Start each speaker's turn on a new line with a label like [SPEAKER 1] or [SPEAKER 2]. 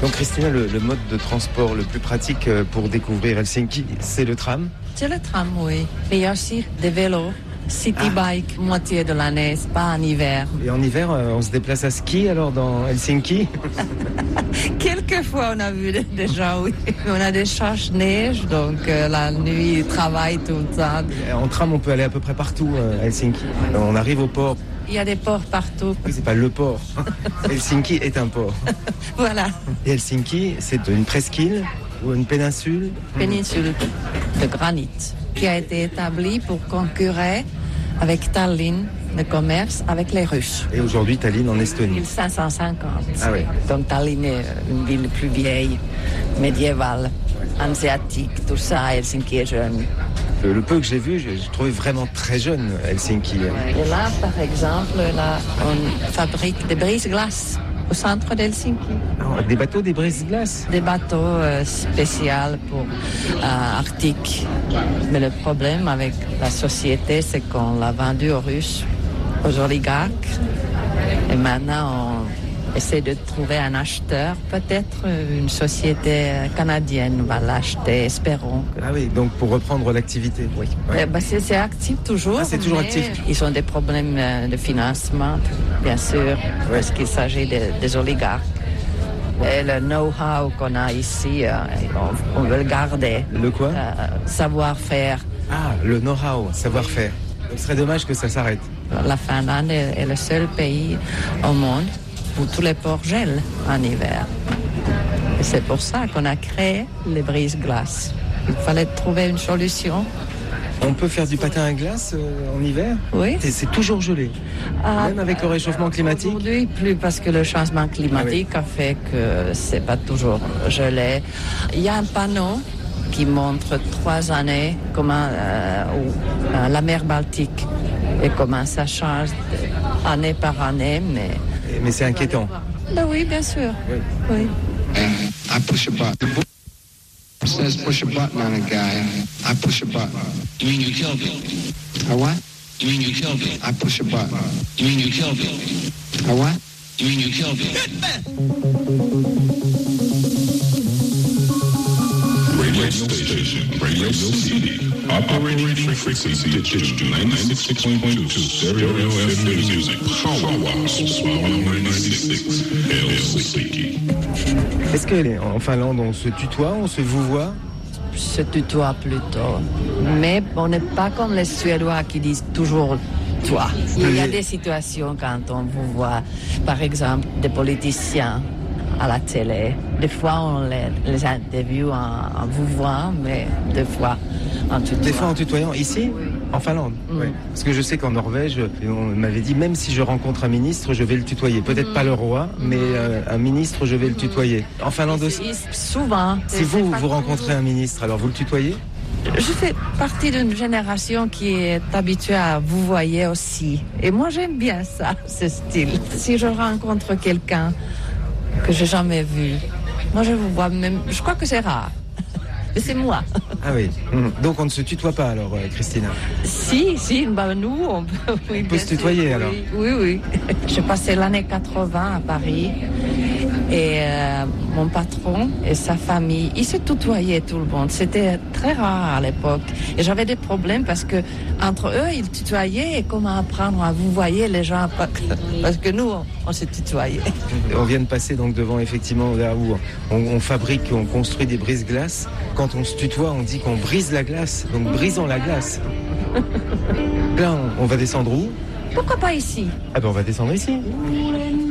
[SPEAKER 1] Donc Christina, le mode de transport le plus pratique pour découvrir Helsinki, c'est le tram?
[SPEAKER 2] C'est le tram, oui. Mais il y a aussi des vélos. City bike, moitié de l'année, c'est pas en hiver.
[SPEAKER 1] Et en hiver, on se déplace à ski alors dans Helsinki?
[SPEAKER 2] Quelquefois, on a vu des gens, oui. On a des change-neige, donc la nuit, ils travaillent tout le temps.
[SPEAKER 1] En tram, on peut aller à peu près partout à Helsinki. On arrive au port.
[SPEAKER 2] Il y a des ports partout.
[SPEAKER 1] Oui, c'est pas le port. Helsinki est un port.
[SPEAKER 2] Voilà.
[SPEAKER 1] Et Helsinki, c'est une presqu'île ou une péninsule?
[SPEAKER 2] Péninsule de granit qui a été établie pour concurrer avec Tallinn, le commerce avec les Russes.
[SPEAKER 1] Et aujourd'hui, Tallinn en Estonie.
[SPEAKER 2] 1550.
[SPEAKER 1] Ah oui.
[SPEAKER 2] Donc Tallinn est une ville plus vieille, médiévale, hanséatique, tout ça. Helsinki est jeune.
[SPEAKER 1] Le peu que j'ai vu, j'ai trouvé vraiment très jeune Helsinki.
[SPEAKER 2] Et là, par exemple, là, on fabrique des brise-glaces au centre d'Helsinki.
[SPEAKER 1] Des bateaux, des brise-glaces?
[SPEAKER 2] Des bateaux spéciaux pour Arctique. Mais le problème avec la société, c'est qu'on l'a vendu aux Russes, aux oligarques. Et maintenant, on essaie de trouver un acheteur. Peut-être une société canadienne va l'acheter, espérons.
[SPEAKER 1] Ah oui, donc pour reprendre l'activité.
[SPEAKER 2] Oui.
[SPEAKER 1] Ouais.
[SPEAKER 2] C'est actif toujours.
[SPEAKER 1] Ah, c'est toujours actif.
[SPEAKER 2] Ils ont des problèmes de financement, bien sûr, parce qu'il s'agit des oligarques. Et le know-how qu'on a ici, on veut le garder.
[SPEAKER 1] Le quoi?
[SPEAKER 2] Savoir-faire.
[SPEAKER 1] Ah, le know-how, savoir-faire. Ce serait dommage que ça s'arrête.
[SPEAKER 2] La Finlande est le seul pays au monde où tous les ports gèlent en hiver. Et c'est pour ça qu'on a créé les brise-glaces. Il fallait trouver une solution.
[SPEAKER 1] On peut faire du patin à glace en hiver?
[SPEAKER 2] Oui.
[SPEAKER 1] C'est toujours gelé. Même avec le réchauffement climatique?
[SPEAKER 2] Aujourd'hui, plus parce que le changement climatique a fait que c'est pas toujours gelé. Il y a un panneau qui montre 3 années comment la mer Baltique et comment ça change année par année.
[SPEAKER 1] Mais c'est inquiétant.
[SPEAKER 2] Oui, bien sûr. Oui.
[SPEAKER 3] I push a button. It says push a button on a guy. I push a button.
[SPEAKER 4] You mean you killed him?
[SPEAKER 3] A what?
[SPEAKER 4] You mean you killed him?
[SPEAKER 3] I push a button.
[SPEAKER 4] You mean you killed him?
[SPEAKER 3] A what?
[SPEAKER 4] You mean you killed him?
[SPEAKER 5] Radio station, Radio City, operating frequency digital 96.2, stereo FM music, Powerhouse 96, Helsinki.
[SPEAKER 1] Est-ce que en Finlande, on se tutoie, on se vouvoie?
[SPEAKER 2] Se tutoie plutôt. Mais on n'est pas comme les Suédois qui disent toujours toi. Il y a des situations quand on vous voit, par exemple, des politiciens à la télé. Des fois, on les interviewe en vous voyant, mais des fois en tutoyant.
[SPEAKER 1] Des fois en tutoyant. Ici?
[SPEAKER 2] Oui.
[SPEAKER 1] En Finlande? Oui. Parce que je sais qu'en Norvège, on m'avait dit, même si je rencontre un ministre, je vais le tutoyer. Peut-être pas le roi, mais un ministre, je vais le tutoyer. En Finlande aussi?
[SPEAKER 2] Souvent.
[SPEAKER 1] Si vous rencontrez un ministre, alors vous le tutoyez?
[SPEAKER 2] Je fais partie d'une génération qui est habituée à vous voyer aussi. Et moi, j'aime bien ça, ce style. Si je rencontre quelqu'un que j'ai jamais vu, moi, je vous vois même. Je crois que c'est rare. Mais c'est moi.
[SPEAKER 1] Ah oui. Donc on ne se tutoie pas alors, Christina?
[SPEAKER 2] Si, nous, on peut, oui,
[SPEAKER 1] on peut se tutoyer
[SPEAKER 2] sûr,
[SPEAKER 1] alors?
[SPEAKER 2] Oui. J'ai passé l'année 80 à Paris et mon patron et sa famille, ils se tutoyaient tout le monde. C'était très rare à l'époque. Et j'avais des problèmes parce que entre eux, ils tutoyaient et comment apprendre à vous voyer les gens parce que nous, on se tutoyait.
[SPEAKER 1] On vient de passer donc devant effectivement là où on fabrique, on construit des brise-glaces. Quand on se tutoie, on dit qu'on brise la glace. Donc brisons la glace. Là, on va descendre où?
[SPEAKER 2] Pourquoi pas ici?
[SPEAKER 1] Ah ben on va descendre ici.